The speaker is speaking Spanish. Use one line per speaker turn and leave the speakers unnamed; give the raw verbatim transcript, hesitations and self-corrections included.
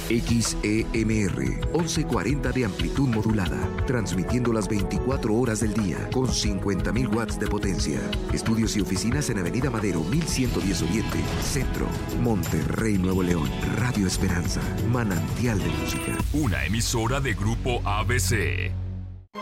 X E M R, once cuarenta de amplitud modulada, transmitiendo las veinticuatro horas del día con cincuenta mil watts de potencia. Estudios y oficinas en Avenida Madero, mil ciento diez Oriente, Centro, Monterrey, Nuevo León. Radio Esperanza, manantial de música.
Una emisora de Grupo A B C.